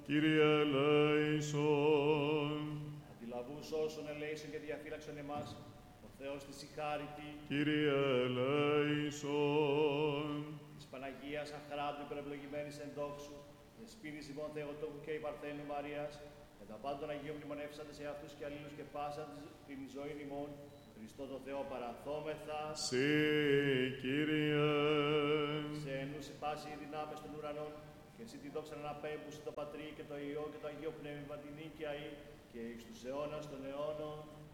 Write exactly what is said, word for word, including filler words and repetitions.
Κύριε ελέησον. Αντιλαβούς όσων ελέησον και διαφύλαξον εμάς, ο Θεός της η χάριτη. Κύριε ελέησον. Της Παναγίας αχράντου υπερευλογημένης εν δόξου, δεσποίνης ημών Θεοτόκου και η Παρθένου Μαρίας, με τα πάντα των Αγίων μνημονεύσαντε σε αυτούς και αλλήλους και πάσαν την ζωή ημών, Χριστό το Θεό παραθόμεθα. Συ, Κύριε. Σε ενούσι πάση οι δυνάμεις των ουρανών, και εσύ τη δόξα να αναπέμπουσι το Πατρί και το Υιό και το Αγίο Πνεύμα την νίκαια ή, και εις τους αιώνας των αιώνων.